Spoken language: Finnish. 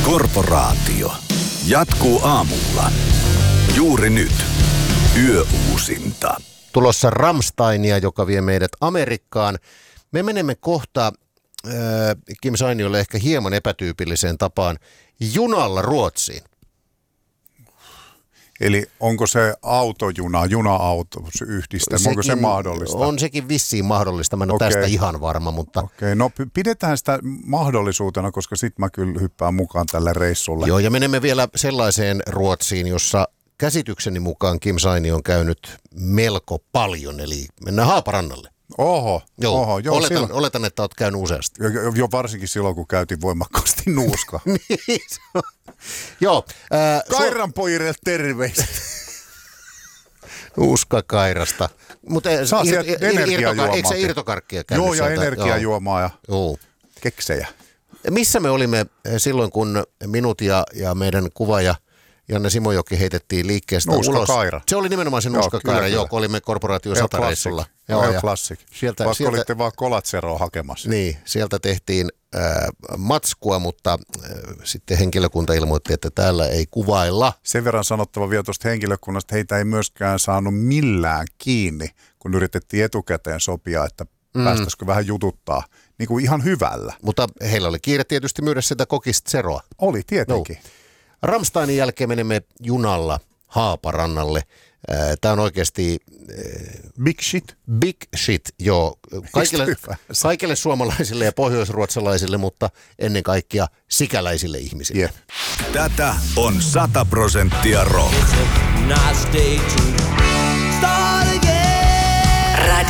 Korporaatio. Jatkuu aamulla. Juuri nyt. Yöuusinta. Tulossa Rammsteinia, joka vie meidät Amerikkaan. Me menemme kohta Kim Sainiolle ehkä hieman epätyypilliseen tapaan junalla Ruotsiin. Eli onko se autojuna, juna-auto yhdistelmä, onko se mahdollista? On sekin vissiin mahdollista, mä en ole tästä ihan varma, mutta... Okei, no pidetään sitä mahdollisuutena, koska sit mä kyllä hyppään mukaan tälle reissulle. Joo, ja menemme vielä sellaiseen Ruotsiin, jossa käsitykseni mukaan Kim Saini on käynyt melko paljon, eli mennään Haaparannalle. Oho, oletan, että olet käynyt useasti. Jo varsinkin silloin, kun käytiin voimakkaasti nuuska. Niin, joo. Kairanpojille terveistä. Nuuska Kairasta. Mutta saa sieltä energiajuomaa. Eikö se irtokarkkia käynyt? Joo, ja energiajuomaa ja keksejä. Missä me olimme silloin, kun minut ja meidän kuvaaja Janne Simojoki heitettiin liikkeestä ulos? Kaira. Se oli nimenomaan se Nuuska Kaira, joo, kun olimme Korporaatio 100-reissulla. Joo, classic. Vaikka olitte vaan kolatseroa hakemassa. Niin, sieltä tehtiin matskua, mutta sitten henkilökunta ilmoitti, että täällä ei kuvailla. Sen verran sanottava vielä tuosta henkilökunnasta, heitä ei myöskään saanut millään kiinni, kun yritettiin etukäteen sopia, että päästäisikö vähän jututtaa. Niin kuin ihan hyvällä. Mutta heillä oli kiire tietysti myydä sitä kokista seroa. Oli tietenkin. No. Rammsteinin jälkeen menemme junalla Haaparannalle. Tämä on oikeasti... Big shit. Big shit, joo. Kaikille suomalaisille ja pohjoisruotsalaisille, mutta ennen kaikkea sikäläisille ihmisille. Yeah. Tätä on 100% rock. Nice day to start